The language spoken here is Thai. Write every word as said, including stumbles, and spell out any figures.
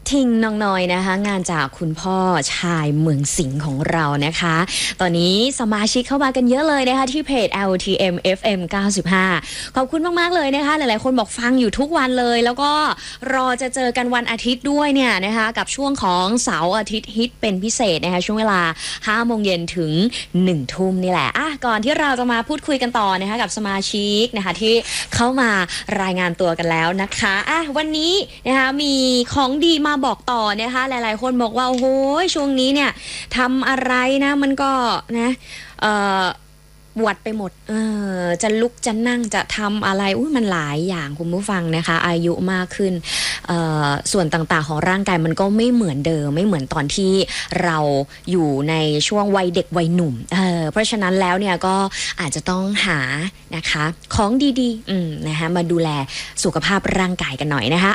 ทิงน้องน้อยนะคะงานจากคุณพ่อชายเมืองสิงห์ของเรานะคะตอนนี้สมาชิกเข้ามากันเยอะเลยนะคะที่เพจ แอล ที เอ็ม เอฟ เอ็ม เก้าสิบห้าขอบคุณมากๆเลยนะคะหลายๆคนบอกฟังอยู่ทุกวันเลยแล้วก็รอจะเจอกันวันอาทิตย์ด้วยเนี่ยนะคะกับช่วงของเสาร์อาทิตย์ฮิตเป็นพิเศษนะคะช่วงเวลาห้าโมงเย็นถึงหนึ่งทุ่มนี่แหละอ่ะก่อนที่เราจะมาพูดคุยกันต่อนะคะกับสมาชิกนะคะที่เข้ามารายงานตัวกันแล้วนะคะอ่ะวันนี้นะคะมีของดีมาบอกต่อนะคะหลายๆคนบอกว่าโอ้โหช่วงนี้เนี่ยทำอะไรนะมันก็นะเอ่อปวดไปหมดเออจะลุกจะนั่งจะทำอะไรอุ้ยมันหลายอย่างคุณผู้ฟังนะคะอายุมากขึ้นเอ่อส่วนต่างๆของร่างกายมันก็ไม่เหมือนเดิมไม่เหมือนตอนที่เราอยู่ในช่วงวัยเด็กวัยหนุ่มเออเพราะฉะนั้นแล้วเนี่ยก็อาจจะต้องหานะคะของดีๆอืมนะคะมาดูแลสุขภาพร่างกายกันหน่อยนะคะ